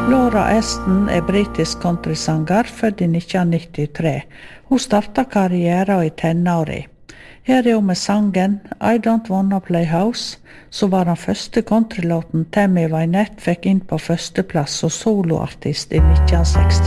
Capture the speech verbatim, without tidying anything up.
Laura Aston er britisk countrysanger, født i nitten nittitre. Hun startet karrieren i tenåri. Her er hun med sangen I Don't Wanna Play House, som var den første countrylåten Tammy Wynette fikk inn på førsteplass som soloartist i nitten seksti.